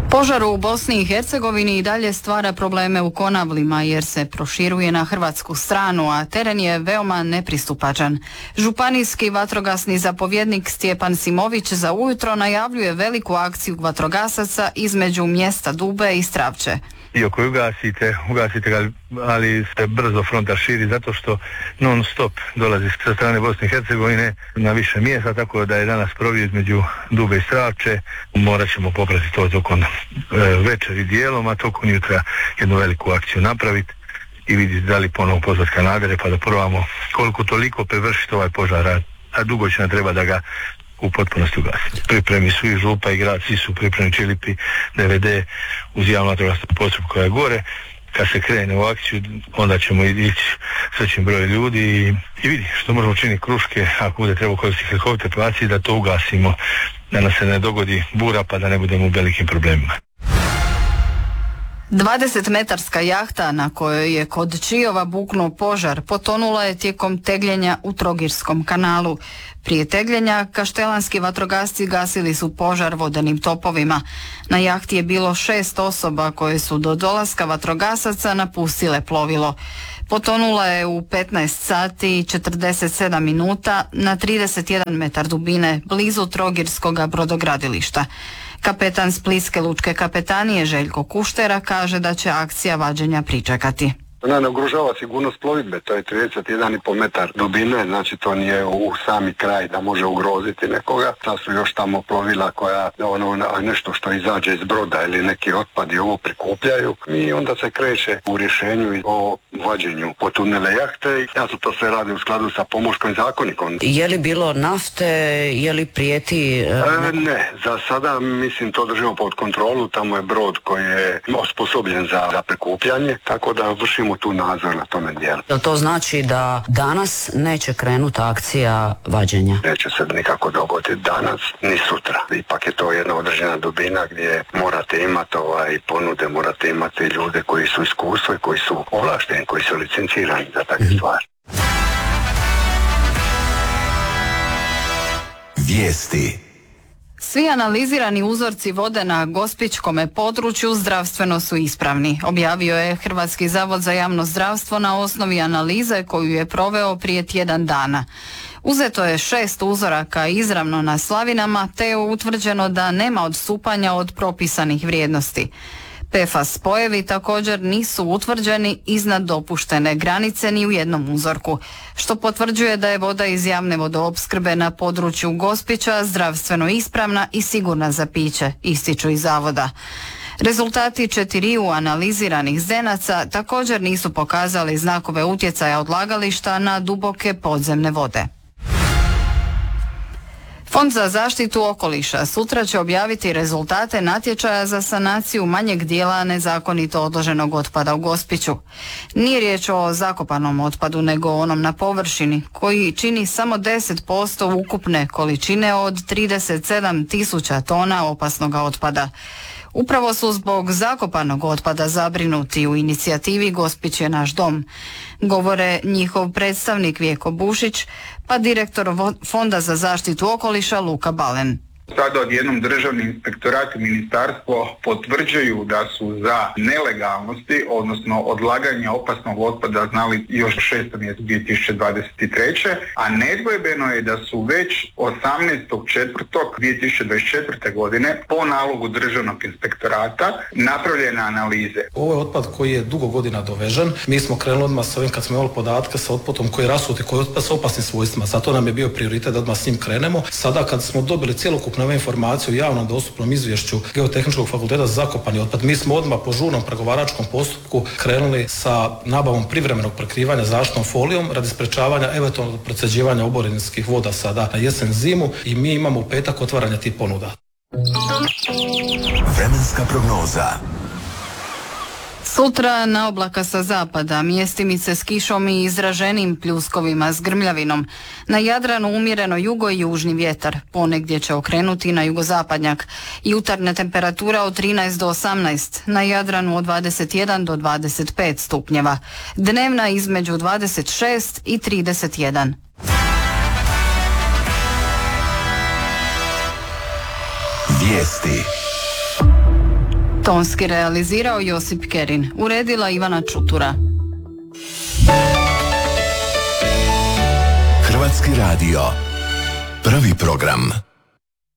Požar u Bosni i Hercegovini i dalje stvara probleme u Konavlima jer se proširuje na hrvatsku stranu, a teren je veoma nepristupačan. Županijski vatrogasni zapovjednik Stjepan Simović za ujutro najavljuje veliku akciju vatrogasaca između mjesta Dube i Stravče. Iako ugasite ga, ali se brzo fronta širi zato što non stop dolazi sa strane Bosne i Hercegovine na više mjesta, tako da je danas provio između Dube i Stravče. Morat ćemo popratiti to tokom večeri dijelom, a tokom jutra jednu veliku akciju napraviti i vidjeti da li ponovo pozvati kanadere pa da probamo koliko toliko prevršiti ovaj požar, a dugo će nam treba da ga u potpunosti ugasiti. Pripremi su i župa i grad, svi su pripremni, Čilipi, DVD uz javnu vatrogasnu postrojbu koja je gore. Kad se krene u akciju, onda ćemo ići s većim brojem ljudi i vidi što možemo učiniti kruške, ako bude treba koristiti helikopter placi, da to ugasimo, da nam se ne dogodi bura pa da ne budemo u velikim problemima. 20-metarska jahta na kojoj je kod Čiova buknuo požar potonula je tijekom tegljenja u Trogirskom kanalu. Prije tegljenja kaštelanski vatrogasci gasili su požar vodenim topovima. Na jahti je bilo 6 osoba koje su do dolaska vatrogasaca napustile plovilo. Potonula je u 15 sati i 47 minuta na 31 metar dubine blizu Trogirskoga brodogradilišta. Kapetan Splitske lučke kapetanije Željko Kuštera kaže da će akcija vađenja pričekati. Ona ne ugrožava sigurnost plovidbe, to je 31,5 metar dubine, znači to nije u sami kraj da može ugroziti nekoga. Sad su još tamo plovila koja nešto što izađe iz broda ili neki otpadi ovo prikupljaju i onda se kreće u rješenju o vađenju potonule jahte i jasno to sve radi u skladu sa Pomorskim zakonikom. Je li bilo nafte, je li prijeti? Ne, za sada mislim to držimo pod kontrolu, tamo je brod koji je osposobljen za prikupljanje, tako da vršimo tu nadzor na tome dijelu. To znači da danas neće krenuti akcija vađenja? Neće se nikako dogoditi danas ni sutra. Ipak je to jedna određena dubina gdje morate imati ponude, morate imati ljude koji su iskustvo i koji su ovlašteni, koji su licencirani za takve stvari. Vijesti. Svi analizirani uzorci vode na Gospićkome području zdravstveno su ispravni, objavio je Hrvatski zavod za javno zdravstvo na osnovi analize koju je proveo prije tjedan dana. Uzeto je 6 uzoraka izravno na slavinama te je utvrđeno da nema odstupanja od propisanih vrijednosti. PFAS spojevi također nisu utvrđeni iznad dopuštene granice ni u jednom uzorku, što potvrđuje da je voda iz javne vodoopskrbe na području Gospića zdravstveno ispravna i sigurna za piće, ističu iz zavoda. Rezultati 4 analiziranih zdenaca također nisu pokazali znakove utjecaja odlagališta na duboke podzemne vode. Fond za zaštitu okoliša sutra će objaviti rezultate natječaja za sanaciju manjeg dijela nezakonito odloženog otpada u Gospiću. Nije riječ o zakopanom otpadu, nego onom na površini, koji čini samo 10% ukupne količine od 37.000 tona opasnog otpada. Upravo su zbog zakopanog otpada zabrinuti u inicijativi Gospić je naš dom, govore njihov predstavnik Vjeko Bušić, pa direktor Fonda za zaštitu okoliša Luka Balen. Sada odjednom Državni inspektorat i ministarstvo potvrđuju da su za nelegalnosti, odnosno odlaganje opasnog otpada znali još 6. mjesecu 2023. A nedvojbeno je da su već 18.4.2024. godine po nalogu Državnog inspektorata napravljene analize. Ovo je otpad koji je dugo godina dovežen. Mi smo krenuli odmah s ovim kad smo imali podatke sa otpadom koji je rasuti, koji je otpad sa opasnim svojstvima. Zato nam je bio prioritet da odmah s njim krenemo. Sada kad smo dobili cjelokupne ove informacije u javnom dostupnom izvješću Geotehničkog fakulteta za zakopani otpad, mi smo odmah po žurnom pregovaračkom postupku krenuli sa nabavom privremenog prekrivanja zaštitnom folijom radi sprečavanja eventualnog procjeđivanja oborinskih voda sada na jesen zimu i mi imamo u petak otvaranje tih ponuda. Vremenska prognoza. Sutra na oblaka sa zapada, mjestimice s kišom i izraženim pljuskovima s grmljavinom. Na Jadranu umjereno jugo i južni vjetar, ponegdje će okrenuti na jugozapadnjak. Jutarnja temperatura od 13 do 18, na Jadranu od 21 do 25 stupnjeva. Dnevna između 26 i 31. Vijesti. Tonski realizirao Josip Kerin, uredila Ivana Čutura. Hrvatski radio. Prvi program.